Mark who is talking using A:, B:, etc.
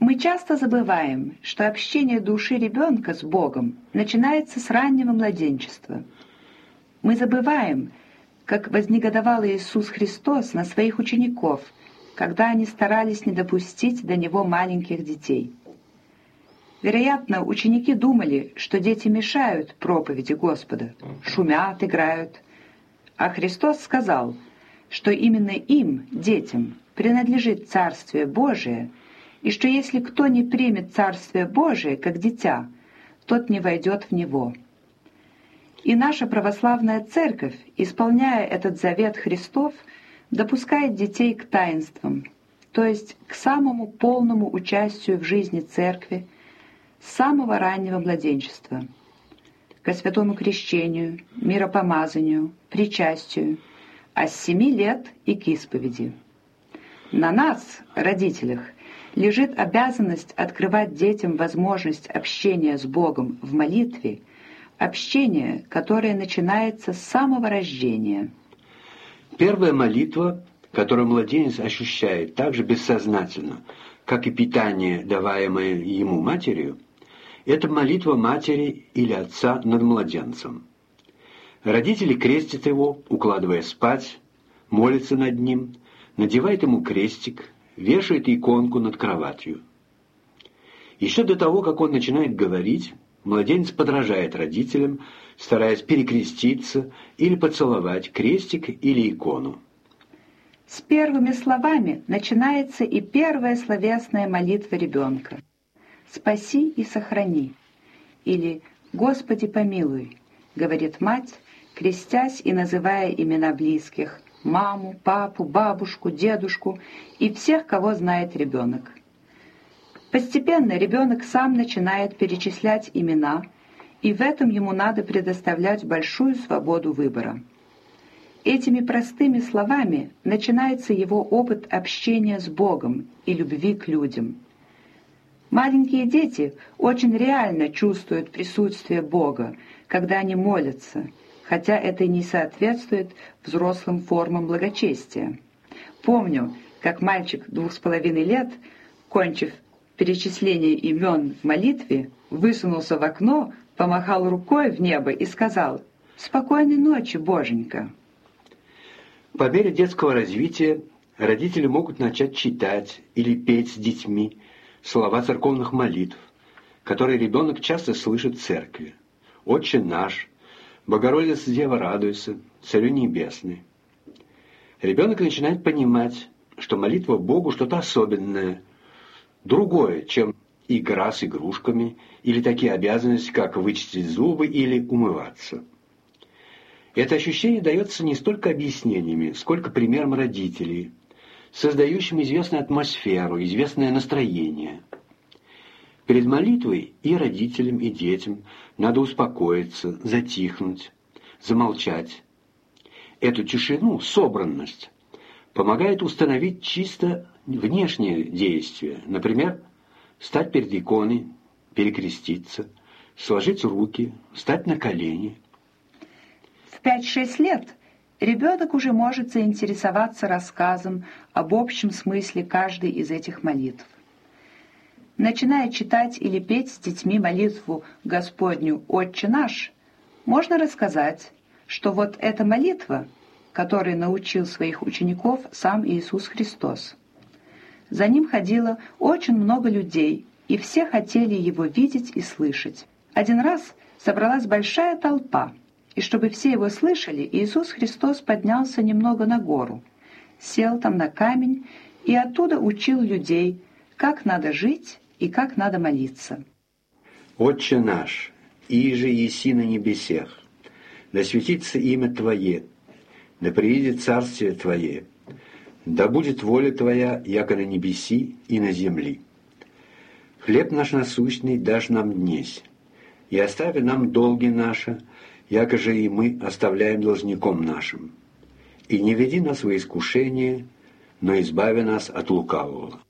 A: Мы часто забываем, что общение души ребенка с Богом начинается с раннего младенчества. Мы забываем, как вознегодовал Иисус Христос на своих учеников, когда они старались не допустить до Него маленьких детей. Вероятно, ученики думали, что дети мешают проповеди Господа, шумят, играют. А Христос сказал, что именно им, детям, принадлежит Царствие Божие, и что если кто не примет Царствие Божие, как дитя, тот не войдет в него. И наша православная церковь, исполняя этот завет Христов, допускает детей к таинствам, то есть к самому полному участию в жизни церкви с самого раннего младенчества, ко святому крещению, миропомазанию, причастию, а с 7 лет и к исповеди. На нас, родителях, лежит обязанность открывать детям возможность общения с Богом в молитве, общение, которое начинается с самого рождения.
B: Первая молитва, которую младенец ощущает так же бессознательно, как и питание, даваемое ему матерью, это молитва матери или отца над младенцем. Родители крестят его, укладывая спать, молятся над ним, надевают ему крестик, вешают иконку над кроватью. Еще до того, как он начинает говорить, младенец подражает родителям, стараясь перекреститься или поцеловать крестик или икону.
A: С первыми словами начинается и первая словесная молитва ребенка. «Спаси и сохрани» или «Господи помилуй», говорит мать, крестясь и называя имена близких – маму, папу, бабушку, дедушку и всех, кого знает ребенок. Постепенно ребенок сам начинает перечислять имена, и в этом ему надо предоставлять большую свободу выбора. Этими простыми словами начинается его опыт общения с Богом и любви к людям. Маленькие дети очень реально чувствуют присутствие Бога, когда они молятся, хотя это и не соответствует взрослым формам благочестия. Помню, как мальчик 2,5 лет, кончив перечисление имен в молитве, высунулся в окно, помахал рукой в небо и сказал: «Спокойной ночи, Боженька».
B: По мере детского развития родители могут начать читать или петь с детьми слова церковных молитв, которые ребенок часто слышит в церкви. «Отче наш», «Богородица Дева радуйся», «Царю небесный». Ребенок начинает понимать, что молитва Богу что-то особенное, другое, чем игра с игрушками или такие обязанности, как вычистить зубы или умываться. Это ощущение дается не столько объяснениями, сколько примером родителей, создающим известную атмосферу, известное настроение. Перед молитвой и родителям, и детям надо успокоиться, затихнуть, замолчать. Эту тишину, собранность, помогает установить чисто внешнее действие. Например, встать перед иконой, перекреститься, сложить руки, встать на колени.
A: В 5-6 лет ребенок уже может заинтересоваться рассказом об общем смысле каждой из этих молитв. Начиная читать или петь с детьми молитву Господню «Отче наш», можно рассказать, что вот эта молитва, которой научил своих учеников сам Иисус Христос. За ним ходило очень много людей, и все хотели его видеть и слышать. Один раз собралась большая толпа, и чтобы все его слышали, Иисус Христос поднялся немного на гору, сел там на камень и оттуда учил людей, как надо жить и как надо молиться.
B: «Отче наш, иже еси на небесех, да светится имя Твое, да приидет царствие Твое, да будет воля Твоя, яко на небеси и на земли. Хлеб наш насущный дашь нам днесь, и остави нам долги наши, яко же и мы оставляем должником нашим. И не веди нас во искушение, но избави нас от лукавого».